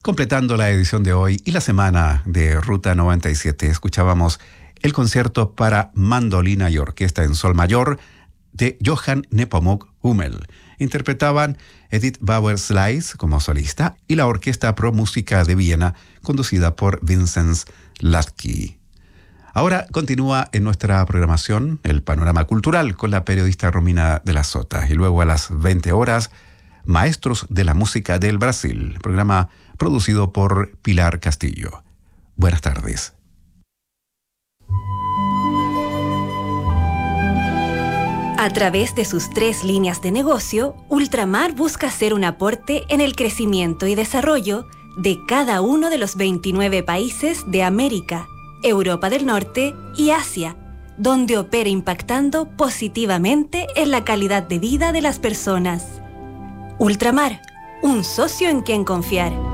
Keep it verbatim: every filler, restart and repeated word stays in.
Completando la edición de hoy y la semana de Ruta noventa y siete, escuchábamos el concierto para mandolina y orquesta en sol mayor de Johann Nepomuk Hummel. Interpretaban Edith Bauer-Slice como solista y la Orquesta Pro Música de Viena, conducida por Vincenz Latky. Ahora continúa en nuestra programación el panorama cultural con la periodista Romina de la Sota. Y luego a las veinte horas, Maestros de la Música del Brasil, programa producido por Pilar Castillo. Buenas tardes. A través de sus tres líneas de negocio, Ultramar busca hacer un aporte en el crecimiento y desarrollo de cada uno de los veintinueve países de América, Europa del Norte y Asia, donde opera impactando positivamente en la calidad de vida de las personas. Ultramar, un socio en quien confiar.